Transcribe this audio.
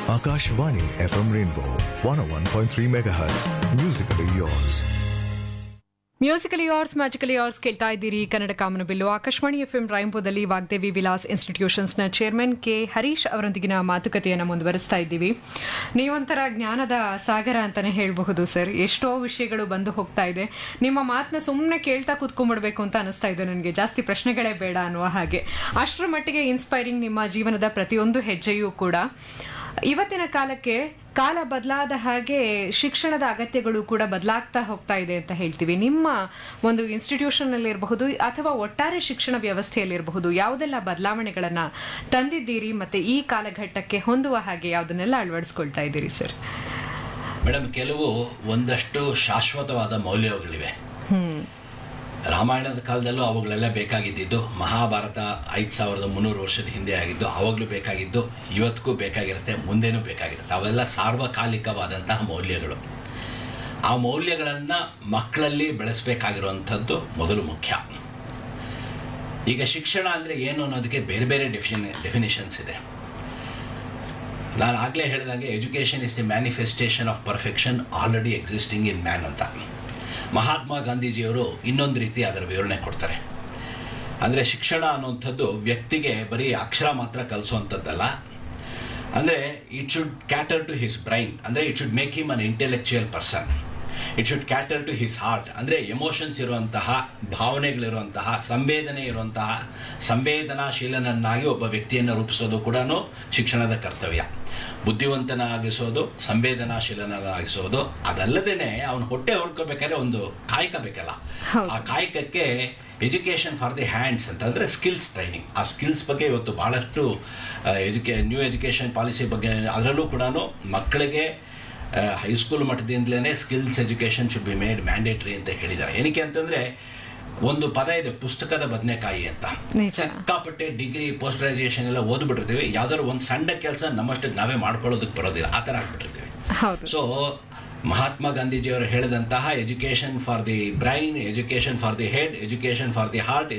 Akashvani FM Rainbow 101.3 MHz. Musically yours. Musically ಯಾರ್ಸ್ magically ಯಾರ್ಸ್ ಕೇಳ್ತಾ ಇದ್ದೀರಿ. ಕನ್ನಡ ಕಾಮನಬಿಲ್ಲು Akashvani FM ರೈಂಬೋದಲ್ಲಿ Vagdevi Vilas ಇನ್ಸ್ಟಿಟ್ಯೂಷನ್ಸ್ನ chairman K Harish ಅವರೊಂದಿಗಿನ ಮಾತುಕತೆಯನ್ನು ಮುಂದುವರಿಸ್ತಾ ಇದ್ದೀವಿ. ನೀವೊಂಥರ ಜ್ಞಾನದ ಸಾಗರ ಅಂತಾನೆ ಹೇಳಬಹುದು ಸರ್. ಎಷ್ಟೋ ವಿಷಯಗಳು ಬಂದು ಹೋಗ್ತಾ ಇದೆ. ನಿಮ್ಮ ಮಾತನ್ನ ಸುಮ್ಮನೆ ಕೇಳ್ತಾ ಕೂತ್ಕೊಂಡ್ಬಿಡ್ಬೇಕು ಅಂತ ಅನಿಸ್ತಾ ಇದೆ ನನಗೆ. ಜಾಸ್ತಿ ಪ್ರಶ್ನೆಗಳೇ ಬೇಡ ಅನ್ನುವ ಹಾಗೆ. ಅಷ್ಟರ ಮಟ್ಟಿಗೆ ಇನ್ಸ್ಪೈರಿಂಗ್ ನಿಮ್ಮ ಜೀವನದ ಪ್ರತಿಯೊಂದು ಹೆಜ್ಜೆಯೂ ಕೂಡ. ಇವತ್ತಿನ ಕಾಲಕ್ಕೆ ಕಾಲ ಬದಲಾದ ಹಾಗೆ ಶಿಕ್ಷಣದ ಅಗತ್ಯಗಳು ಕೂಡ ಬದಲಾಗ್ತಾ ಹೋಗ್ತಾ ಇದೆ ಅಂತ ಹೇಳ್ತೀವಿ. ನಿಮ್ಮ ಒಂದು ಇನ್ಸ್ಟಿಟ್ಯೂಷನ್ ಅಲ್ಲಿ ಇರಬಹುದು ಅಥವಾ ಒಟ್ಟಾರೆ ಶಿಕ್ಷಣ ವ್ಯವಸ್ಥೆಯಲ್ಲಿರಬಹುದು, ಯಾವುದೆಲ್ಲ ಬದಲಾವಣೆಗಳನ್ನ ತಂದಿದ್ದೀರಿ ಮತ್ತೆ ಈ ಕಾಲಘಟ್ಟಕ್ಕೆ ಹೊಂದುವ ಹಾಗೆ ಯಾವುದನ್ನೆಲ್ಲ ಅಳವಡಿಸ್ಕೊಳ್ತಾ ಇದ್ದೀರಿ ಸರ್? ಮೇಡಮ್, ಕೆಲವು ಒಂದಷ್ಟು ಶಾಶ್ವತವಾದ ಮೌಲ್ಯಗಳಿವೆ. ರಾಮಾಯಣದ ಕಾಲದಲ್ಲೂ ಅವುಗಳೆಲ್ಲ ಬೇಕಾಗಿದ್ದು, ಮಹಾಭಾರತ 5300 ವರ್ಷದ ಹಿಂದೆ ಆಗಿದ್ದು, ಅವಾಗಲೂ ಬೇಕಾಗಿದ್ದು, ಇವತ್ತಿಗೂ ಬೇಕಾಗಿರುತ್ತೆ, ಮುಂದೇನೂ ಬೇಕಾಗಿರುತ್ತೆ. ಅವೆಲ್ಲ ಸಾರ್ವಕಾಲಿಕವಾದಂತಹ ಮೌಲ್ಯಗಳು. ಆ ಮೌಲ್ಯಗಳನ್ನು ಮಕ್ಕಳಲ್ಲಿ ಬೆಳೆಸಬೇಕಾಗಿರುವಂಥದ್ದು ಮೊದಲು ಮುಖ್ಯ. ಈಗ ಶಿಕ್ಷಣ ಅಂದರೆ ಏನು ಅನ್ನೋದಕ್ಕೆ ಬೇರೆ ಬೇರೆ ಡೆಫಿನಿಷನ್ಸ್ ಇದೆ. ನಾನು ಆಗಲೇ ಹೇಳಿದಾಗೆ education is the manifestation of perfection already existing in man ಅಂತ ಮಹಾತ್ಮ ಗಾಂಧೀಜಿಯವರು ಇನ್ನೊಂದು ರೀತಿ ಅದರ ವಿವರಣೆ ಕೊಡ್ತಾರೆ. ಅಂದರೆ ಶಿಕ್ಷಣ ಅನ್ನುವಂಥದ್ದು ವ್ಯಕ್ತಿಗೆ ಬರೀ ಅಕ್ಷರ ಮಾತ್ರ ಕಲಿಸುವಂಥದ್ದಲ್ಲ. ಅಂದರೆ it should cater to his brain, ಅಂದರೆ it should make him an intellectual person. It should cater to his heart, ಅಂದರೆ ಎಮೋಷನ್ಸ್ ಇರುವಂತಹ, ಭಾವನೆಗಳಿರುವಂತಹ, ಸಂವೇದನೆ ಇರುವಂತಹ ಸಂವೇದನಾಶೀಲನನ್ನಾಗಿ ಒಬ್ಬ ವ್ಯಕ್ತಿಯನ್ನು ರೂಪಿಸೋದು ಕೂಡ ಶಿಕ್ಷಣದ ಕರ್ತವ್ಯ. ಬುದ್ಧಿವಂತನಾಗಿಸೋದು, ಸಂವೇದನಾಶೀಲನಾಗಿಸೋದು, ಅದಲ್ಲದೇ ಅವನು ಹೊಟ್ಟೆ ಹೊಡ್ಕೋಬೇಕಾದ್ರೆ ಒಂದು ಕಾಯಕ ಬೇಕಲ್ಲ. ಆ ಕಾಯಕಕ್ಕೆ ಎಜುಕೇಷನ್ ಫಾರ್ ದಿ ಹ್ಯಾಂಡ್ಸ್ ಅಂತಂದರೆ ಸ್ಕಿಲ್ಸ್ ಟ್ರೈನಿಂಗ್. ಆ ಸ್ಕಿಲ್ಸ್ ಬಗ್ಗೆ ಇವತ್ತು ಭಾಳಷ್ಟು ನ್ಯೂ ಎಜುಕೇಷನ್ ಪಾಲಿಸಿ ಬಗ್ಗೆ ಅದರಲ್ಲೂ ಕೂಡ ಮಕ್ಕಳಿಗೆ high school ಮಟ್ಟದಿಂದಲೇ skills education should be made mandatory ಅಂತ ಹೇಳಿದ್ದಾರೆ. ಏನಕ್ಕೆ ಅಂತಂದರೆ ಒಂದು ಪದ ಇದೆ, ಪುಸ್ತಕದ ಬದನೆಕಾಯಿ ಅಂತ. ಸಿಕ್ಕಾಪಟ್ಟೆ ಡಿಗ್ರಿ ಪೋಸ್ಟ್ ಗ್ರಾಜುಯೇಷನ್ ಎಲ್ಲ ಓದ್ಬಿಟ್ಟಿರ್ತೀವಿ, ಯಾವ್ದಾದ್ರು ಒಂದು ಸಣ್ಣ ಕೆಲಸ ನಮ್ಮಷ್ಟಕ್ಕೆ ನಾವೇ ಮಾಡ್ಕೊಳ್ಳೋದಕ್ಕೆ ಬರೋದಿಲ್ಲ, ಆ ಥರ ಆಗ್ಬಿಟ್ಟಿರ್ತೀವಿ. ಸೊ ಮಹಾತ್ಮ ಗಾಂಧೀಜಿಯವರು ಹೇಳಿದಂತಹ education for the brain, education for the head, education for the heart,